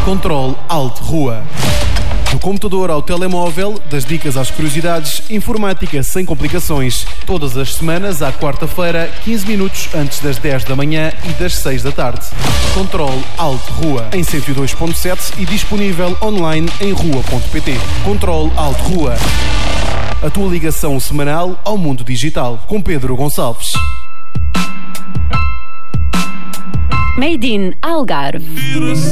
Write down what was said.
Controle Alt Rua. Do computador ao telemóvel, das dicas às curiosidades, informática sem complicações. Todas as semanas, à quarta-feira, 15 minutos antes das 10 da manhã e das 6 da tarde. Controle Alt Rua, em 102.7 e disponível online em rua.pt. Controle Alt Rua. A tua ligação semanal ao mundo digital. Com Pedro Gonçalves. Made in Algarve.